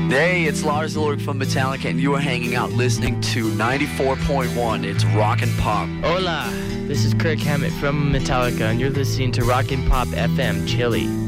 Hey, it's Lars Ulrich from Metallica, and you are hanging out listening to 94.1. It's Rock and Pop. Hola, this is Kirk Hammett from Metallica, and you're listening to Rock and Pop FM Chile.